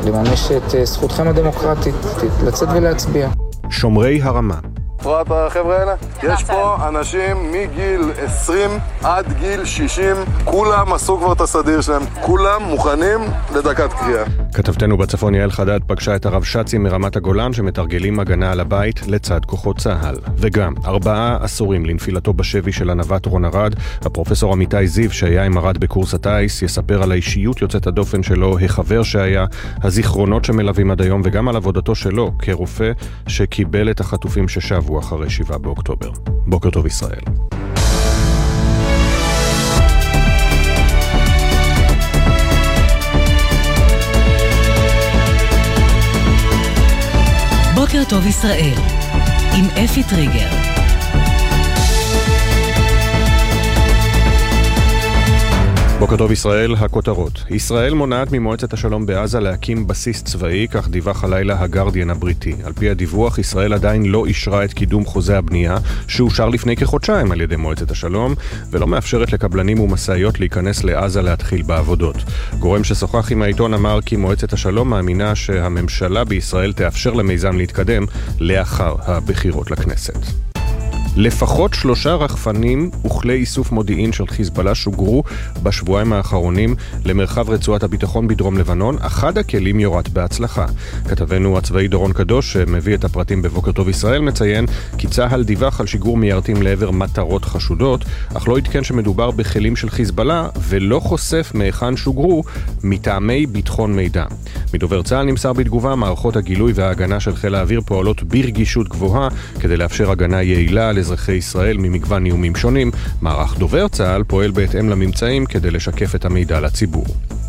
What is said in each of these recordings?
לממש את זכותכם הדמוקרטית, לצאת ולהצביע. שומרי הרמה. רואה את החבר'ה האלה? יש פה אנשים מגיל 20 עד גיל 60, כולם עשו כבר את הסדיר שלהם, כולם מוכנים לדקת קריאה. כתבתנו בצפון יעל חדד פגשה את הרב שצי מרמת הגולן שמתרגלים הגנה על הבית לצד כוחות צה"ל. וגם 4 עשורים לנפילתו בשבי של הנווט רון ארד, הפרופסור עמיתי זיו שהיה עם ארד בקורס הטייס יספר על האישיות יוצאת הדופן שלו, החבר שהיה, הזיכרונות שמלווים עד היום וגם על עבודתו שלו כרופא שקיבל את החטופים ששבו אחרי 7 באוקטובר. בוקר טוב ישראל. בוקר טוב ישראל עם אפי טריגר. בוקר טוב ישראל, הכותרות. ישראל מונעת ממועצת השלום בעזה להקים בסיס צבאי, כך דיווח הלילה הגרדיאן הבריטי. על פי הדיווח, ישראל עדיין לא אישרה את קידום חוזה הבנייה, שאושר לפני כחודשיים על ידי מועצת השלום, ולא מאפשרת לקבלנים ומשאיות להיכנס לעזה להתחיל בעבודות. גורם ששוחח עם העיתון אמר כי מועצת השלום מאמינה שהממשלה בישראל תאפשר למיזם להתקדם לאחר הבחירות לכנסת. לפחות 3 רחפנים וכלי איסוף מודיעין של חיזבאללה שוגרו בשבועיים האחרונים למרחב רצועת הביטחון בדרום לבנון. אחד הכלים יורד בהצלחה. כתבנו הצבאי דורון קדוש שמביא את הפרטים בבוקר טוב ישראל מציין כי צה"ל דיווח על שיגור מיירטים לעבר מטרות חשודות, אך לא עדכן שמדובר בכלים של חיזבאללה ולא חושף מהיכן שוגרו מטעמי ביטחון מידע. מדובר צה"ל נמסר בתגובה מערכות הגילוי וההגנה של חיל האוויר פועלות ברגישות גבוהה כדי לאפשר הגנה יעילה אזרחי ישראל ממגוון איומים שונים. מערך דובר צה"ל פועל בהתאם לממצאים כדי לשקף את המידע לציבור.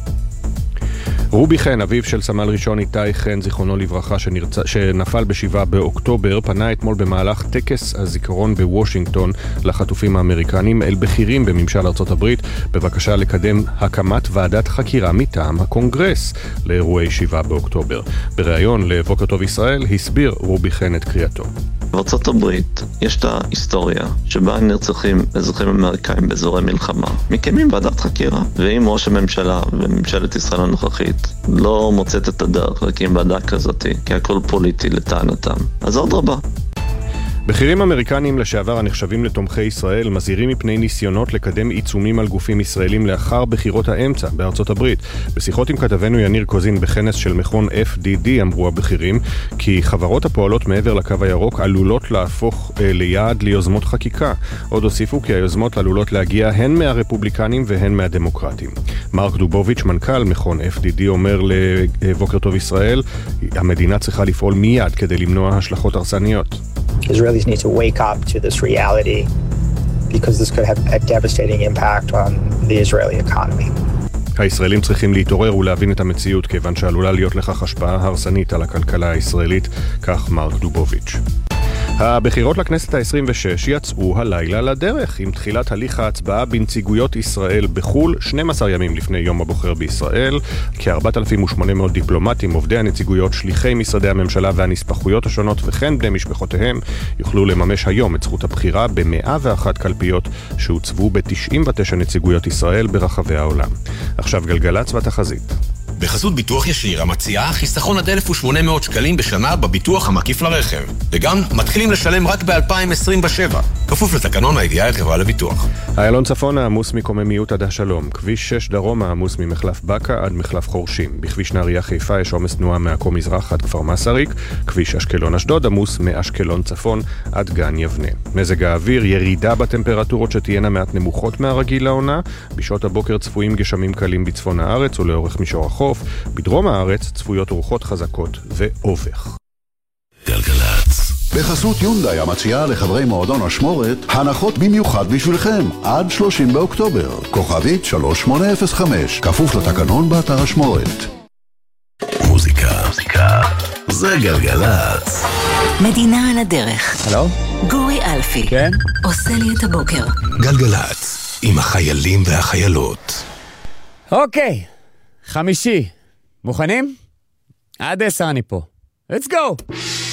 רובי חן, אביו של סמל ראשון איתי חן, זיכרונו לברכה, שנפל ב7 באוקטובר, פנה אתמול במהלך טקס הזיכרון בוושינגטון לחטופים האמריקנים אל בכירים בממשל ארצות הברית, בבקשה לקדם הקמת ועדת חקירה מטעם הקונגרס לאירועי 7 באוקטובר. בריאיון לבוקר טוב ישראל הסביר רובי חן את קריאתו. בארצות הברית יש את ההיסטוריה שבה נרצחים אזרחים אמריקאים באזורי מלחמה. מקימים ועדת חקירה, ואם ראש הממשלה וממשלת ישראל הנוכחית לא מוצאת את הדרך להקים ועדה כזאת, כי הכל פוליטי לטענתם, אז עוד רבה. בכירים אמריקנים לשעבר הנחשבים לתומכי ישראל מזהירים מפני ניסיונות לקדם עיצומים על גופים ישראלים לאחר בחירות האמצע בארצות הברית. בשיחות עם כתבנו יניר קוזין בכנס של מכון FDD אמרו הבכירים כי חברות הפועלות מעבר לקו הירוק עלולות להפוך ליעד ליוזמות חקיקה. עוד הוסיפו כי היוזמות עלולות להגיע הן מהרפובליקנים והן מהדמוקרטים. מרק דובוביץ' מנכ"ל מכון FDD אומר לבוקר טוב ישראל, המדינה צריכה לפעול מיד כדי למנוע השלכות הרסניות. Israelis need to wake up to this reality because this could have a devastating impact on the Israeli economy. הישראלים צריכים להתעורר ולהבין את המציאות כיוון שעלולה להיות לכך השפעה הרסנית על הכלכלה הישראלית, כך מרק דובוביץ'. הבחירות לכנסת ה-26 יצאו הלילה לדרך עם תחילת הליך ההצבעה בנציגויות ישראל בחול 12 ימים לפני יום הבוחר בישראל. כ-4,800 דיפלומטים, עובדי הנציגויות, שליחי משרדי הממשלה והנספחויות השונות וכן בני משפחותיהם יוכלו לממש היום את זכות הבחירה ב-101 קלפיות שהוצבו ב-99 נציגויות ישראל ברחבי העולם. עכשיו גלגלצ והתחזית. בחסות ביטוח ישיר המציעה חיסכון עד 1,800 שקלים בשנה בביטוח המקיף לרכב. וגם מתחילים לשלם רק ב-2027. כפוף לתקנון הידיעה את חברה לביטוח. איילון צפון העמוס מקוממיות עד השלום. כביש 6 דרום העמוס ממחלף בקה עד מחלף חורשים. בכביש נהריה חיפה יש עומס תנועה מעכו מזרח עד כפר מסריק. כביש אשקלון אשדוד עמוס מאשקלון צפון עד גן יבנה. מזג האוויר, ירידה בטמפרטורות שתהיינה מעט נמוכות מהרגיל לעונה. בשעות הבוקר צפויים גשמים קלים בצפון הארץ ולאורך מישור החוף. בדרום הארץ צפויות רוחות חזקות ואובך. גלגלצ. בחסות יונדאי המציעה לחברי מועדון אשמורת הנחות במיוחד בשבילכם עד 30 באוקטובר. כוכבית 3805, כפוף לתקנון באתר אשמורת. מוזיקה זה גלגלצ. מדינה על הדרך. הלו? גורי אלפי. כן? עושה לי את הבוקר. גלגלצ עם החיילים והחיילות. אוקיי, חמישי. מוכנים? עד 10 אני פה. Let's go!